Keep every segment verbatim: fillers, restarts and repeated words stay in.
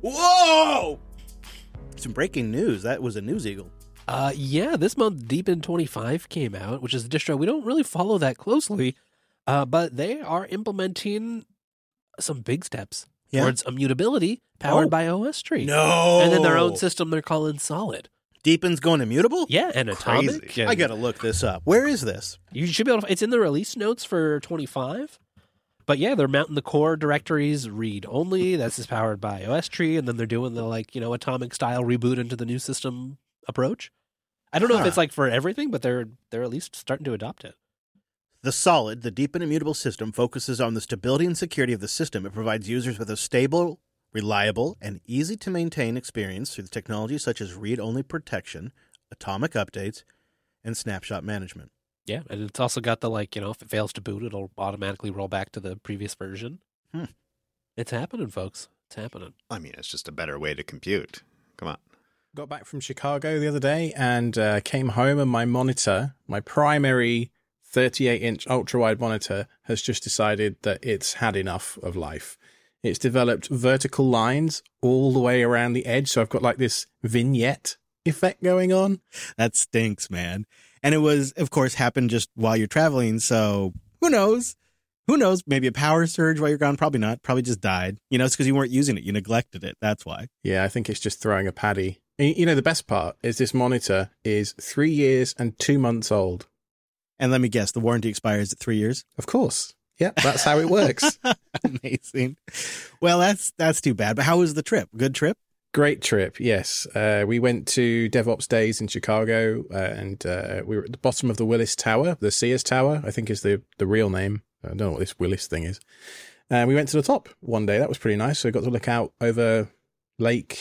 Whoa! Some breaking news. That was a News Eagle. Uh, yeah, this month Deepin twenty-five came out, which is a distro we don't really follow that closely, uh, but they are implementing some big steps Yeah. towards immutability powered Oh. by O S Tree. No! And then their own system they're calling Solid. Deepin's going immutable? Yeah, and Atomic. Crazy. and I gotta look this up. Where is this? You should be able to, it's in the release notes for twenty-five. But yeah, they're mounting the core directories read only. That's just powered by O S Tree, and then they're doing the like, you know, Atomic style reboot into the new system approach. I don't know Huh. if it's like for everything, but they're they're at least starting to adopt it. The Solid, the Deepin Immutable system, focuses on the stability and security of the system. It provides users with a stable, reliable, and easy-to-maintain experience through the technology such as read-only protection, atomic updates, and snapshot management. Yeah, and it's also got the like, you know, if it fails to boot, it'll automatically roll back to the previous version. Hmm. It's happening, folks. It's happening. I mean, it's just a better way to compute. Come on. Got back from Chicago the other day and uh, came home, and my monitor, my primary thirty-eight inch ultra-wide monitor, has just decided that it's had enough of life. It's developed vertical lines all the way around the edge, so I've got like this vignette effect going on. That stinks, man. And it was, of course, happened just while you're traveling, so who knows? Who knows? Maybe a power surge while you're gone? Probably not. Probably just died. You know, it's because you weren't using it. You neglected it. That's why. Yeah, I think it's just throwing a paddy. Y- You know, the best part is this monitor is three years and two months old. And let me guess, the warranty expires at three years? Of course. Yeah, that's how it works. Amazing. Well, that's that's too bad. But how was the trip? Good trip? Great trip, yes. Uh, we went to DevOps Days in Chicago, uh, and uh, we were at the bottom of the Willis Tower, the Sears Tower, I think is the, the real name. I don't know what this Willis thing is. And we went to the top one day. That was pretty nice. So we got to look out over Lake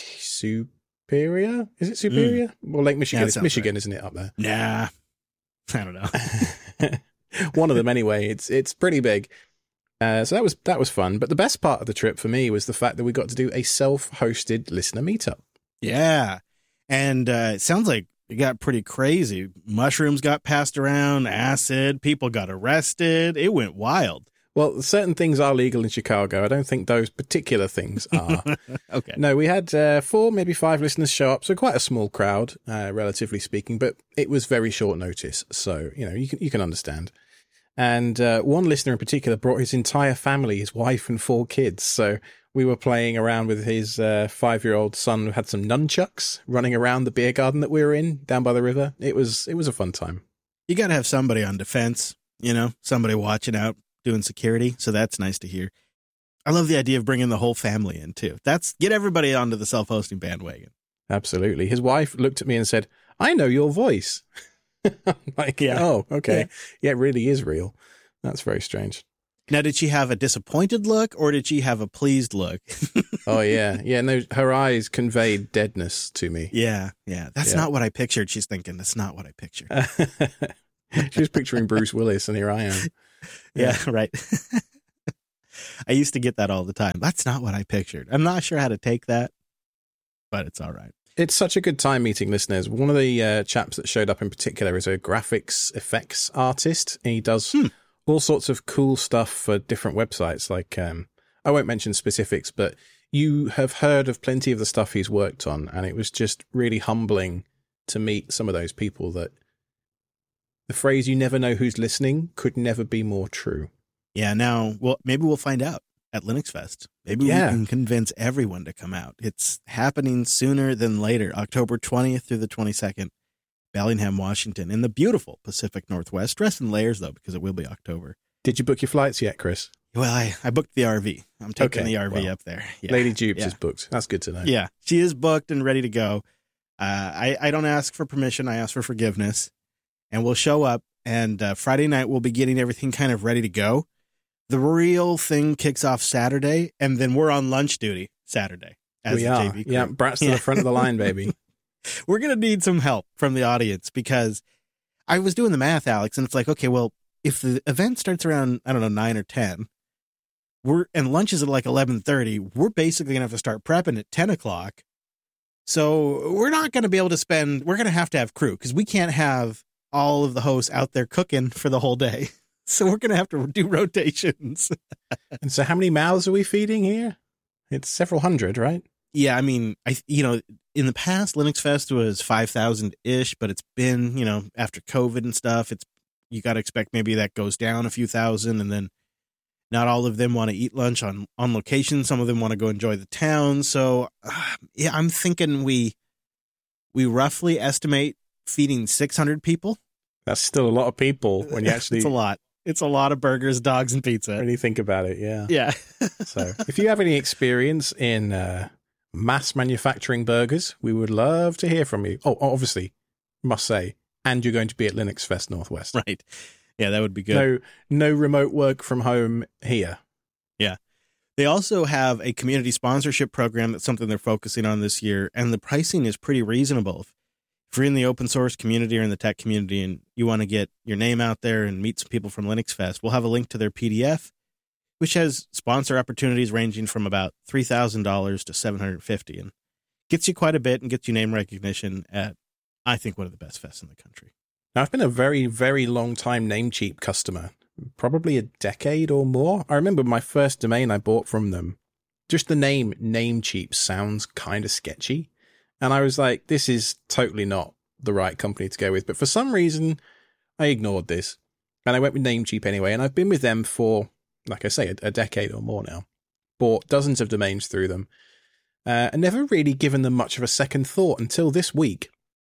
Superior. Is it Superior? Mm. Well, Lake Michigan. Yeah, it's Michigan, right. Isn't it, up there? Nah. I don't know. One of them anyway. It's it's pretty big. Uh, so that was that was fun. But the best part of the trip for me was the fact that we got to do a self-hosted listener meetup. Yeah. And uh, it sounds like it got pretty crazy. Mushrooms got passed around, acid, people got arrested. It went wild. Well, certain things are legal in Chicago. I don't think those particular things are. Okay. No, we had uh, four, maybe five listeners show up. So quite a small crowd, uh, relatively speaking, but it was very short notice. So, you know, you can, you can understand. And uh, one listener in particular brought his entire family, his wife and four kids. So we were playing around with his uh, five-year-old son who had some nunchucks running around the beer garden that we were in down by the river. It was it was a fun time. You got to have somebody on defense, you know, somebody watching out, doing security. So that's nice to hear. I love the idea of bringing the whole family in, too. That's get everybody onto the self-hosting bandwagon. Absolutely. His wife looked at me and said, "I know your voice." Like, yeah. Oh, okay. Yeah. yeah, it really is real. That's very strange. Now, did she have a disappointed look or did she have a pleased look? Oh, yeah. Yeah, no, her eyes conveyed deadness to me. Yeah, yeah. That's yeah. not what I pictured. She's thinking, that's not what I pictured. She was picturing Bruce Willis, and here I am. Yeah, yeah right. I used to get that all the time. That's not what I pictured. I'm not sure how to take that, but it's all right. It's such a good time meeting listeners. One of the uh, chaps that showed up in particular is a graphics effects artist. He does hmm. all sorts of cool stuff for different websites. Like, um, I won't mention specifics, but you have heard of plenty of the stuff he's worked on. And it was just really humbling to meet some of those people that the phrase, "you never know who's listening," could never be more true. Yeah, now, well, maybe we'll find out at Linux Fest. Maybe yeah. we can convince everyone to come out. It's happening sooner than later, October twentieth through the twenty-second, Bellingham, Washington, in the beautiful Pacific Northwest. Dress in layers, though, because it will be October. Did you book your flights yet, Chris? Well, I, I booked the R V. I'm taking okay, the R V well, up there. Yeah. Lady Dupes yeah. is booked. That's good to know. Yeah, she is booked and ready to go. Uh, I, I don't ask for permission. I ask for forgiveness. And we'll show up, and uh, Friday night we'll be getting everything kind of ready to go. The real thing kicks off Saturday, and then we're on lunch duty Saturday. As we the are. J V crew. Yeah, brats to yeah. the front of the line, baby. We're going to need some help from the audience because I was doing the math, Alex, and it's like, okay, well, if the event starts around, I don't know, nine or ten, we're and lunch is at like eleven thirty, we're basically going to have to start prepping at ten o'clock. So we're not going to be able to spend, we're going to have to have crew because we can't have all of the hosts out there cooking for the whole day. So we're going to have to do rotations. And so how many mouths are we feeding here? It's several hundred, right? Yeah, I mean, I you know, in the past, Linux Fest was five thousand ish, but it's been, you know, after COVID and stuff, it's you got to expect maybe that goes down a few thousand, and then not all of them want to eat lunch on on location. Some of them want to go enjoy the town. So, uh, yeah, I'm thinking we we roughly estimate feeding six hundred people. That's still a lot of people when you actually. It's a lot. It's a lot of burgers, dogs, and pizza. When you think about it, yeah. Yeah. So, if you have any experience in uh, mass manufacturing burgers, we would love to hear from you. Oh, obviously, must say, and you're going to be at Linux Fest Northwest. Right. Yeah, that would be good. No, no remote work from home here. Yeah. They also have a community sponsorship program. That's something they're focusing on this year, and the pricing is pretty reasonable. If you're in the open source community or in the tech community and you want to get your name out there and meet some people from Linux Fest, we'll have a link to their P D F, which has sponsor opportunities ranging from about three thousand dollars to seven hundred fifty dollars, and gets you quite a bit and gets you name recognition at, I think, one of the best fests in the country. Now, I've been a very, very long time Namecheap customer, probably a decade or more. I remember my first domain I bought from them. Just the name Namecheap sounds kind of sketchy. And I was like, this is totally not the right company to go with. But for some reason, I ignored this. And I went with Namecheap anyway. And I've been with them for, like I say, a, a decade or more now. Bought dozens of domains through them. Uh, and never really given them much of a second thought until this week.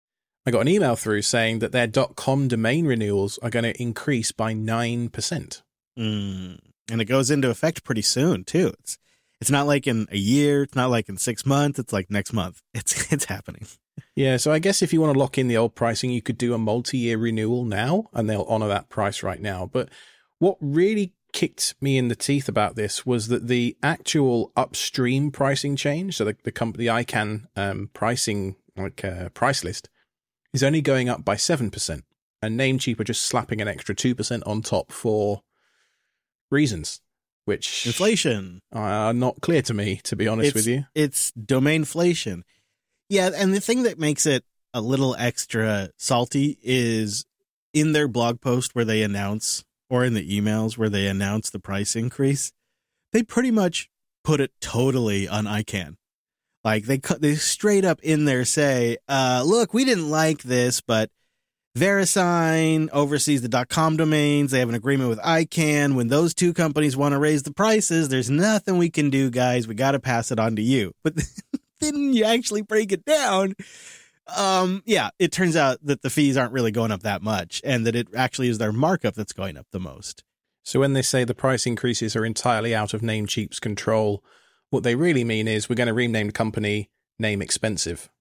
I got an email through saying that their .com domain renewals are going to increase by nine percent. Mm. And it goes into effect pretty soon, too. It's It's not like in a year. It's not like in six months. It's like next month. It's it's happening. Yeah, so I guess if you want to lock in the old pricing, you could do a multi-year renewal now, and they'll honor that price right now. But what really kicked me in the teeth about this was that the actual upstream pricing change, so the, the company, the I CANN um, pricing like uh, price list, is only going up by seven percent. And Namecheap are just slapping an extra two percent on top for reasons. Which inflation are not clear to me, to be honest it's, with you. It's domainflation. Yeah, and the thing that makes it a little extra salty is in their blog post where they announce, or in the emails where they announce the price increase, they pretty much put it totally on I CANN. Like, they they straight up in there say, uh, look, we didn't like this, but VeriSign oversees the .com domains. They have an agreement with I CANN. When those two companies want to raise the prices, there's nothing we can do, guys. We got to pass it on to you. But then you actually break it down. Um, yeah, it turns out that the fees aren't really going up that much, and that it actually is their markup that's going up the most. So when they say the price increases are entirely out of Namecheap's control, what they really mean is we're going to rename the company Name Expensive.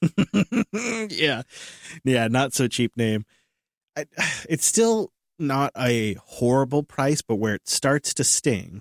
yeah. Yeah, not so cheap name. I, it's still not a horrible price, but where it starts to sting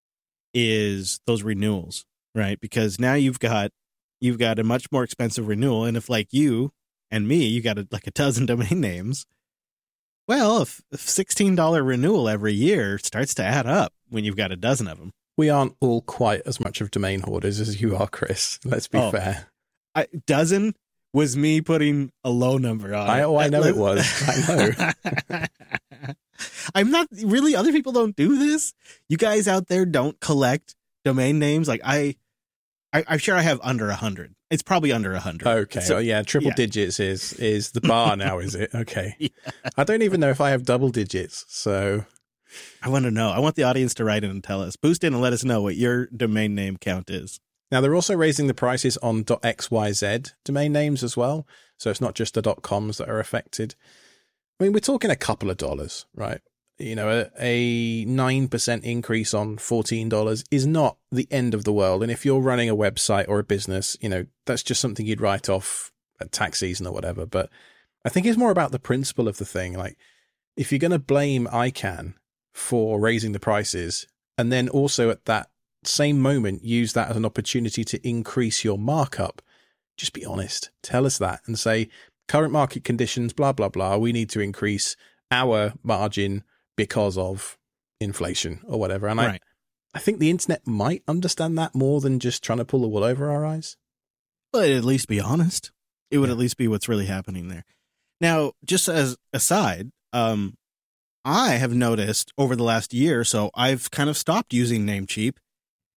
is those renewals, right? Because now you've got you've got a much more expensive renewal, and if like you and me, you got a, like a dozen domain names, well, if, if sixteen dollars renewal every year starts to add up when you've got a dozen of them. We aren't all quite as much of domain hoarders as you are, Chris. Let's be oh. fair. I, dozen was me putting a low number on I, it. oh, I know it was. I know. I'm not really, other people don't do this. You guys out there don't collect domain names. Like I, I I'm sure I have under a hundred. It's probably under a hundred. Okay. So, oh, yeah. Triple yeah. digits is, is the bar now, is it? Okay. Yeah. I don't even know if I have double digits. So I want to know. I want the audience to write in and tell us. Boost in and let us know what your domain name count is. Now, they're also raising the prices on .xyz domain names as well. So it's not just the .coms that are affected. I mean, we're talking a couple of dollars, right? You know, a, a nine percent increase on fourteen dollars is not the end of the world. And if you're running a website or a business, you know, that's just something you'd write off at tax season or whatever. But I think it's more about the principle of the thing. Like, if you're going to blame I CANN for raising the prices, and then also at that same moment use that as an opportunity to increase your markup, just be honest. Tell us that and say, current market conditions, blah, blah, blah, we need to increase our margin because of inflation or whatever. And right. I, I think the internet might understand that more than just trying to pull the wool over our eyes. Well, it'd at least be honest. It would yeah. at least be what's really happening there. Now, just as aside, um, I have noticed over the last year or so, I've kind of stopped using Namecheap.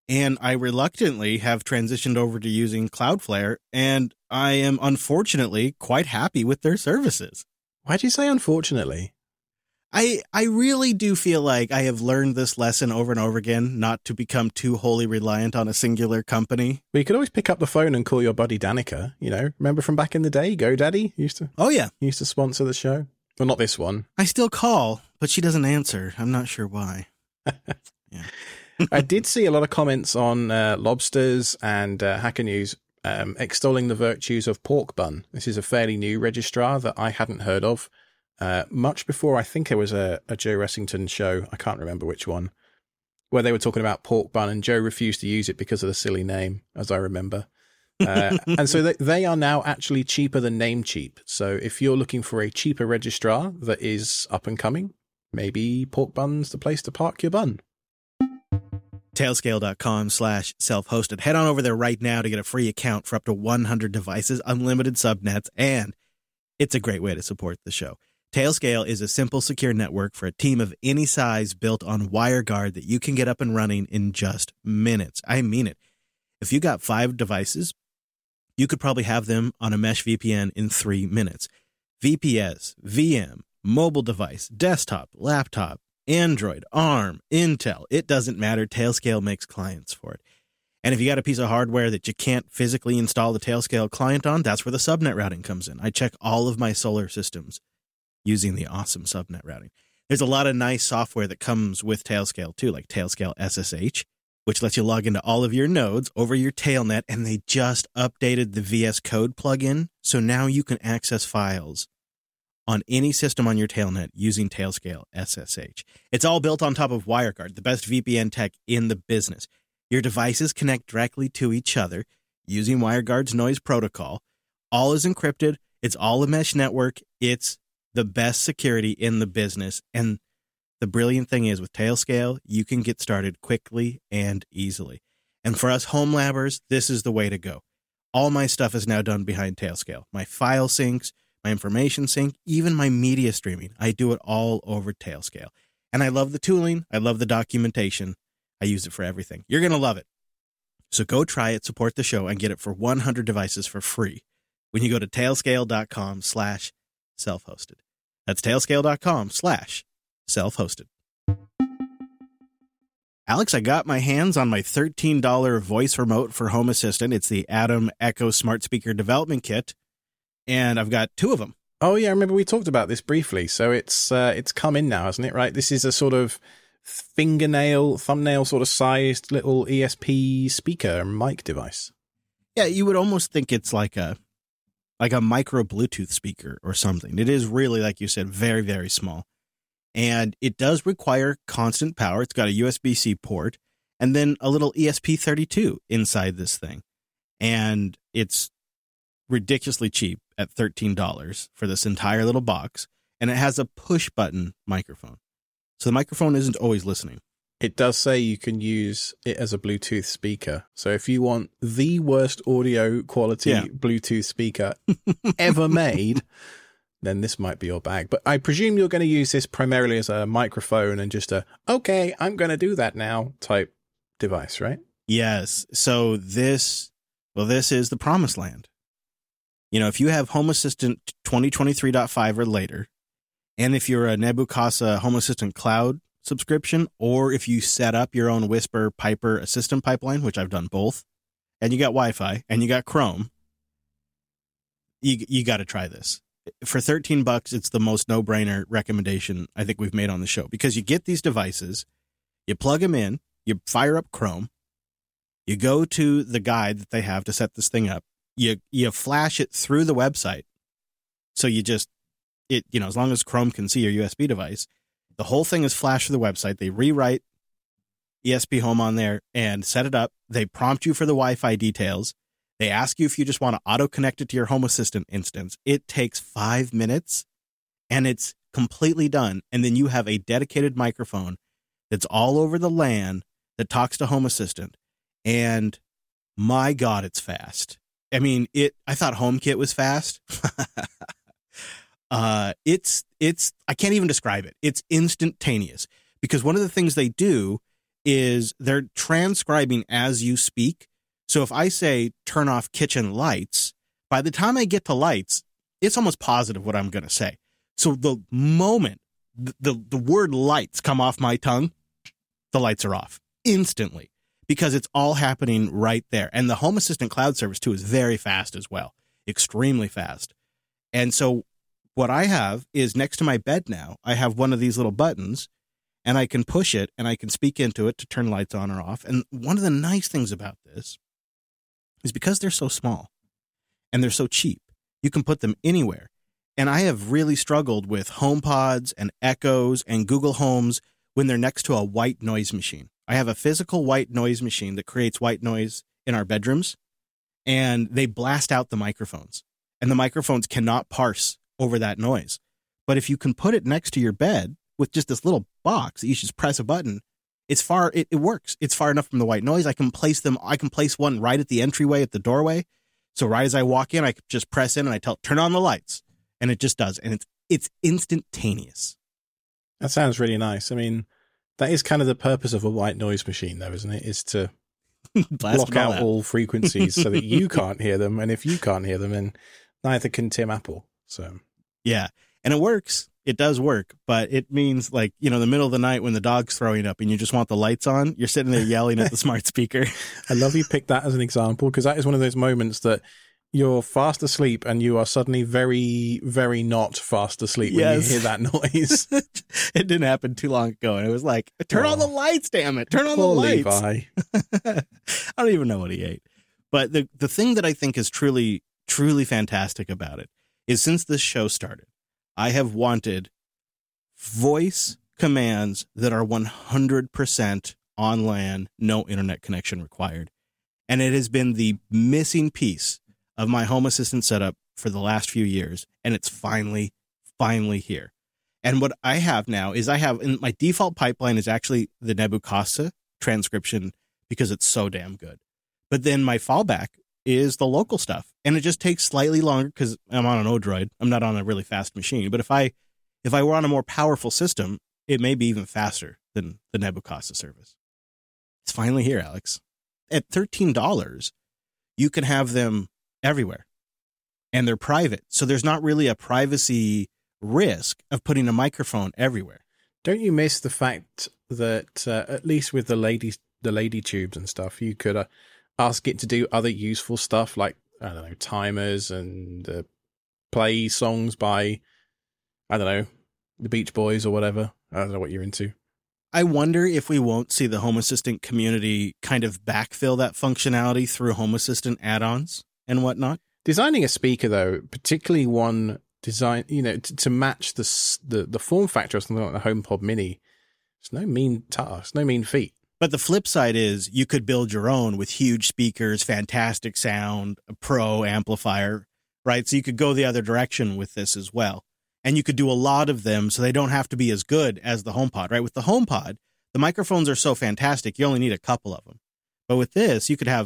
and I reluctantly have transitioned over to using Cloudflare, and I am unfortunately quite happy with their services. Why'd you say unfortunately? I I really do feel like I have learned this lesson over and over again, not to become too wholly reliant on a singular company. Well, you could always pick up the phone and call your buddy Danica. You know, remember from back in the day, GoDaddy used to. Oh yeah, used to sponsor the show. Well, not this one. I still call, but she doesn't answer. I'm not sure why. Yeah. I did see a lot of comments on uh, Lobsters and uh, Hacker News um, extolling the virtues of Pork Bun. This is a fairly new registrar that I hadn't heard of. Uh, much before, I think there was a, a Joe Ressington show, I can't remember which one, where they were talking about Pork Bun, and Joe refused to use it because of the silly name, as I remember. Uh, and so they, they are now actually cheaper than Namecheap. So if you're looking for a cheaper registrar that is up and coming, maybe Pork Bun's the place to park your bun. Tailscale.com slash self-hosted. Head on over there right now to get a free account for up to one hundred devices, unlimited subnets, and it's a great way to support the show. Tailscale is a simple, secure network for a team of any size built on WireGuard that you can get up and running in just minutes. I mean it. If you got five devices, you could probably have them on a mesh V P N in three minutes. V P S, V M, mobile device, desktop, laptop, Android, ARM, Intel, it doesn't matter. Tailscale makes clients for it. And if you got a piece of hardware that you can't physically install the Tailscale client on, that's where the subnet routing comes in. I check all of my solar systems using the awesome subnet routing. There's a lot of nice software that comes with Tailscale too, like Tailscale S S H, which lets you log into all of your nodes over your Tailnet, and they just updated the V S Code plugin, so now you can access files on any system on your Tailnet using Tailscale S S H. It's all built on top of WireGuard, the best V P N tech in the business. Your devices connect directly to each other using WireGuard's noise protocol. All is encrypted. It's all a mesh network. It's the best security in the business. And the brilliant thing is with Tailscale, you can get started quickly and easily. And for us home labbers, this is the way to go. All my stuff is now done behind Tailscale. My file syncs, my information sync, even my media streaming. I do it all over Tailscale. And I love the tooling. I love the documentation. I use it for everything. You're going to love it. So go try it, support the show, and get it for one hundred devices for free when you go to tailscale.com slash self-hosted. That's tailscale.com slash self-hosted. Alex, I got my hands on my thirteen dollars voice remote for Home Assistant. It's the Atom Echo Smart Speaker Development Kit, and I've got two of them. Oh, yeah, I remember we talked about this briefly. So it's uh, it's come in now, hasn't it, right? This is a sort of fingernail, thumbnail sort of sized little E S P speaker mic device. Yeah, you would almost think it's like a like a micro Bluetooth speaker or something. It is really, like you said, very, very small. And it does require constant power. It's got a U S B C port and then a little E S P thirty-two inside this thing. And it's ridiculously cheap at thirteen dollars for this entire little box. And it has a push button microphone. So the microphone isn't always listening. It does say you can use it as a Bluetooth speaker. So if you want the worst audio quality yeah. Bluetooth speaker ever made, then this might be your bag. But I presume you're going to use this primarily as a microphone and just a, okay, I'm going to do that now type device, right? Yes. So this, well, this is the promised land. You know, if you have Home Assistant twenty twenty-three point five or later, and if you're a Nebukasa Home Assistant Cloud subscription, or if you set up your own Whisper Piper Assistant pipeline, which I've done both, and you got Wi-Fi and you got Chrome, you you got to try this. For thirteen bucks, it's the most no-brainer recommendation I think we've made on the show, because you get these devices, you plug them in, you fire up Chrome, you go to the guide that they have to set this thing up, you you flash it through the website, so you just it you know as long as Chrome can see your U S B device, the whole thing is flashed to the website. They rewrite E S P Home on there and set it up. They prompt you for the Wi-Fi details. They ask you if you just want to auto-connect it to your Home Assistant instance. It takes five minutes, and it's completely done. And then you have a dedicated microphone that's all over the LAN that talks to Home Assistant. And my God, it's fast. I mean, it. I thought HomeKit was fast. Uh, it's, it's, I can't even describe it. It's instantaneous, because one of the things they do is they're transcribing as you speak. So if I say turn off kitchen lights, by the time I get to lights, it's almost positive what I'm going to say. So the moment the, the, the word lights come off my tongue, the lights are off instantly because it's all happening right there. And the Home Assistant cloud service, too, is very fast as well, extremely fast. And so what I have is next to my bed now, I have one of these little buttons, and I can push it, and I can speak into it to turn lights on or off. And one of the nice things about this is because they're so small and they're so cheap, you can put them anywhere. And I have really struggled with HomePods and Echoes and Google Homes when they're next to a white noise machine. I have a physical white noise machine that creates white noise in our bedrooms, and they blast out the microphones. And the microphones cannot parse over that noise. But if you can put it next to your bed with just this little box that you just press a button, it's far, it, it works. It's far enough from the white noise. I can place them, I can place one right at the entryway at the doorway. So right as I walk in, I can just press in and I tell it, turn on the lights. And it just does. And it's it's instantaneous. That sounds really nice. I mean, that is kind of the purpose of a white noise machine, though, isn't it? Is to block out, out all frequencies so that you can't hear them. And if you can't hear them, then neither can Tim Apple. So, yeah. And it works. It does work. But it means, like, you know, the middle of the night when the dog's throwing up and you just want the lights on, you're sitting there yelling at the smart speaker. I love you picked that as an example because that is one of those moments that you're fast asleep and you are suddenly very, very not fast asleep when yes. you hear that noise. It didn't happen too long ago. And it was like, turn oh. on the lights, damn it. Turn on Poor the lights. Levi. I don't even know what he ate. But the, the thing that I think is truly, truly fantastic about it is since this show started, I have wanted voice commands that are one hundred percent on LAN, no internet connection required. And it has been the missing piece of my Home Assistant setup for the last few years, and it's finally, finally here. And what I have now is I have, in my default pipeline is actually the Nebu Casa transcription because it's so damn good. But then my fallback is the local stuff, and it just takes slightly longer because I'm on an Odroid. I'm not on a really fast machine. But if I if I were on a more powerful system, it may be even faster than the Nebu Casa service. It's finally here, Alex. At thirteen dollars, you can have them everywhere, and they're private. So there's not really a privacy risk of putting a microphone everywhere. Don't you miss the fact that uh, at least with the lady, the lady tubes and stuff, you could uh, ask it to do other useful stuff like, I don't know, timers and uh, play songs by, I don't know, the Beach Boys or whatever. I don't know what you're into. I wonder if we won't see the Home Assistant community kind of backfill that functionality through Home Assistant add-ons and whatnot. Designing a speaker, though, particularly one design, you know, to, to match the, the the form factor of something like the HomePod Mini, it's no mean task, it's no mean feat. But the flip side is you could build your own with huge speakers, fantastic sound, a pro amplifier, right? So you could go the other direction with this as well. And you could do a lot of them so they don't have to be as good as the HomePod, right? With the HomePod, the microphones are so fantastic, you only need a couple of them. But with this, you could have